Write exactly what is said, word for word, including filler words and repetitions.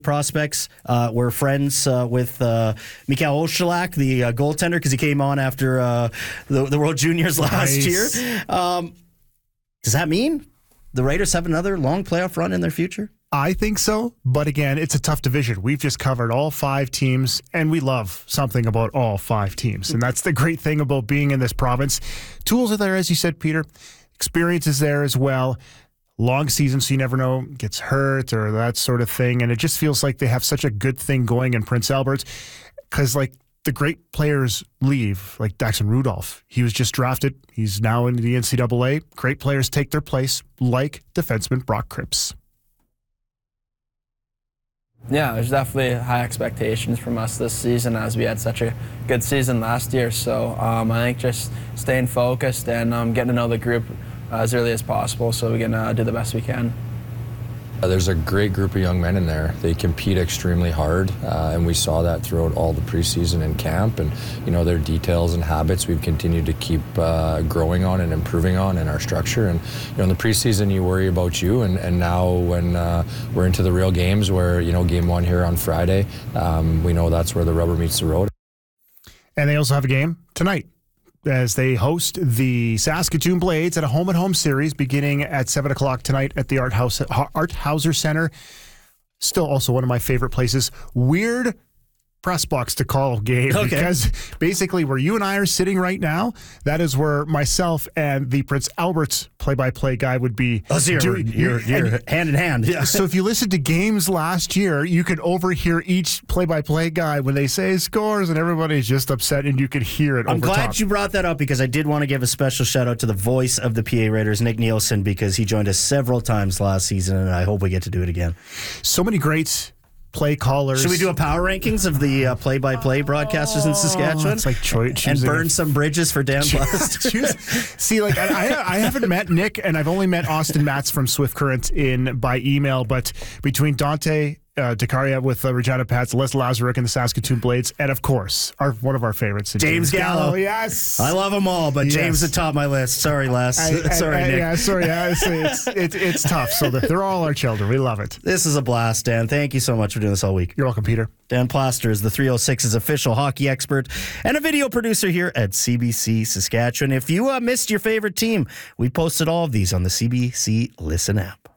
prospects uh, were friends uh, with uh, Mikhail Oshalak, the uh, goaltender, because he came on after uh, the, the World Juniors last Nice. year. Um, does that mean the Raiders have another long playoff run in their future? I think so, but again, it's a tough division. We've just covered all five teams, and we love something about all five teams, and that's the great thing about being in this province. Tools are there, as you said, Peter. Experience is there as well. Long season, so you never know, gets hurt or that sort of thing, and it just feels like they have such a good thing going in Prince Albert, because like the great players leave, like Daxon Rudolph. He was just drafted. He's now in the N C double A. Great players take their place, like defenseman Brock Cripps. Yeah, there's definitely high expectations from us this season, as we had such a good season last year. So um, I think just staying focused and um, getting to know the group as early as possible so we can uh, do the best we can. There's a great group of young men in there. They compete extremely hard, uh, and we saw that throughout all the preseason and camp. And you know, their details and habits we've continued to keep uh, growing on and improving on in our structure. And you know, in the preseason, you worry about you, and, and now when uh, we're into the real games, where you know, game one here on Friday, um, we know that's where the rubber meets the road. And they also have a game tonight, as they host the Saskatoon Blades at a home-and-home series beginning at seven o'clock tonight at the Art House, Art Hauser Center. Still also one of my favorite places. Weird press box to call game, okay, because basically where you and I are sitting right now, that is where myself and the Prince Albert's play-by-play guy would be. Oh, so you're, doing, you're, you're and, hand in hand. Yeah. So if you listen to games last year, you could overhear each play-by-play guy when they say scores, and everybody's just upset, and you could hear it. I'm over glad top. you brought that up, because I did want to give a special shout out to the voice of the P A Raiders, Nick Nielsen, because he joined us several times last season, and I hope we get to do it again. So many great play callers. Should we do a power rankings of the uh, play-by-play broadcasters in Saskatchewan? It's like choi- and burn a- some bridges for Dan Blast. See, like I, I, I haven't met Nick, and I've only met Austin Matz from Swift Current in by email. But between Dante uh, Dekaria with uh, Regina Pats, Les Lazaruk and the Saskatoon Blades, and of course, our one of our favorites, James, James Gallo. Gallo. Yes, I love them all, but yes. James atop my list. Sorry, Les. I, I, sorry, I, Nick. Yeah, sorry. Yeah, it's, it's, it's, it's tough. So they're, they're all our children. We love it. This is a blast, Dan. Thank you so much for doing this all week. You're welcome, Peter. Dan Plaster is the three oh six's official hockey expert and a video producer here at C B C Saskatchewan. If you uh, missed your favorite team, we posted all of these on the C B C Listen app.